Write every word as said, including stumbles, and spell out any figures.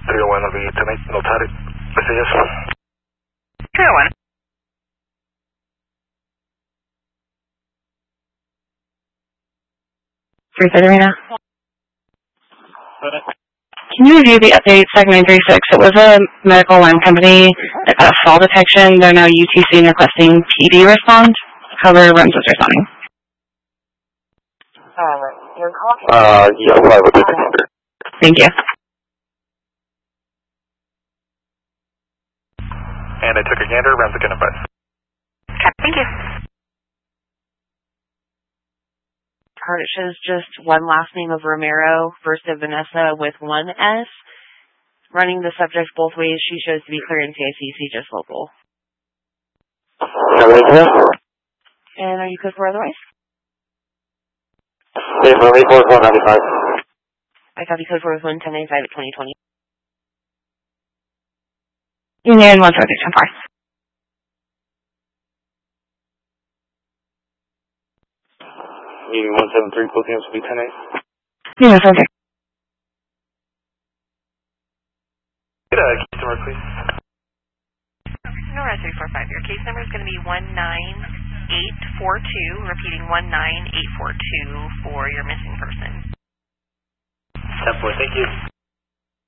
three oh one will be tonight, notated. Messages. three oh one. three thirty right now. Can you review the update, Seg nine three six? It was a medical alarm company that got fall detection. They're now U T C and requesting P D respond. However, R E M S is responding. Uh, yeah, five will be next. Thank you. And I took a gander, R E M S again in five. Okay, thank you. Card, it shows just one last name of Romero, first of Vanessa with one S. Running the subject both ways, she shows to be clear in C I C C, just local. And are you good for otherwise? Hey, for me, four one ninety-five. I copy code for one ten ninety-five at twenty twenty. Union one four six one four. Union one seven three, closing up speed ten eight. Union four six. Get a case number, please. Nora three four five, your case number is going to be one nine eight four two, repeating one nine eight four two for your missing person. ten four, thank you.